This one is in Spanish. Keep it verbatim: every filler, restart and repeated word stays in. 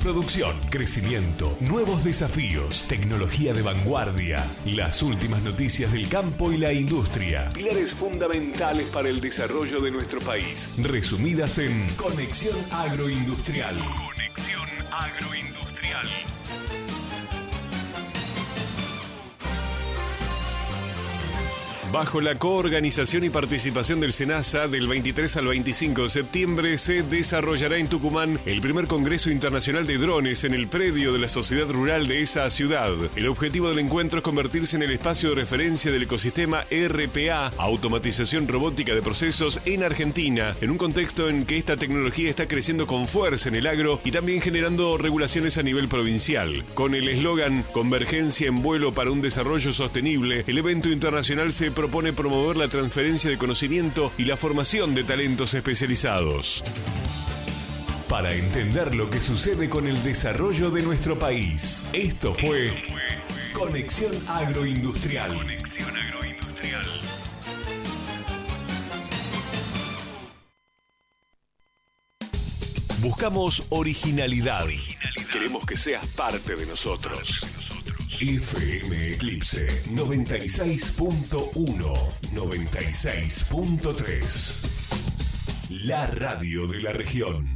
Producción, crecimiento, nuevos desafíos, tecnología de vanguardia, las últimas noticias del campo y la industria, pilares fundamentales para el desarrollo de nuestro país, resumidas en Conexión Agroindustrial. Conexión Agroindustrial. Bajo la coorganización y participación del SENASA, del veintitrés al veinticinco de septiembre se desarrollará en Tucumán el primer Congreso Internacional de Drones en el predio de la Sociedad Rural de esa ciudad. El objetivo del encuentro es convertirse en el espacio de referencia del ecosistema R P A, automatización robótica de procesos, en Argentina, en un contexto en que esta tecnología está creciendo con fuerza en el agro y también generando regulaciones a nivel provincial. Con el eslogan Convergencia en vuelo para un desarrollo sostenible, el evento internacional se propone promover la transferencia de conocimiento y la formación de talentos especializados. Para entender lo que sucede con el desarrollo de nuestro país, esto fue Conexión Agroindustrial. Conexión Agroindustrial. Buscamos originalidad. originalidad. Queremos que seas parte de nosotros. F M Eclipse noventa y seis punto uno, noventa y seis punto tres. La radio de la región.